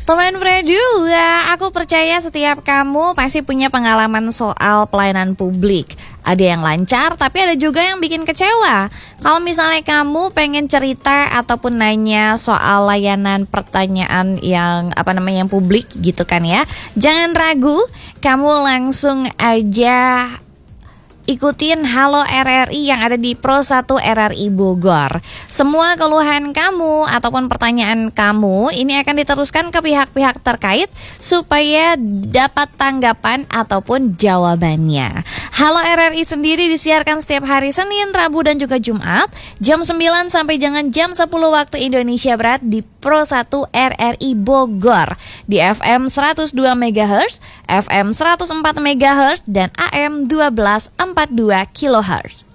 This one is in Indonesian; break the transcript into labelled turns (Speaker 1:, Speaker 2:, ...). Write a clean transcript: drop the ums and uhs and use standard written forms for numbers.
Speaker 1: Teman Radio, aku percaya setiap kamu pasti punya pengalaman soal pelayanan publik. Ada yang lancar, tapi ada juga yang bikin kecewa. Kalau misalnya kamu pengen cerita ataupun nanya soal layanan pertanyaan yang yang publik gitu kan ya, jangan ragu, kamu langsung aja ikutin Halo RRI yang ada di Pro 1 RRI Bogor. Semua keluhan kamu ataupun pertanyaan kamu ini akan diteruskan ke pihak-pihak terkait supaya dapat tanggapan ataupun jawabannya. Halo RRI sendiri disiarkan setiap hari Senin, Rabu dan juga Jumat jam 9 sampai dengan jam 10 waktu Indonesia Barat di Pro 1 RRI Bogor di FM 102 MHz, FM 104 MHz dan AM 1242 kHz.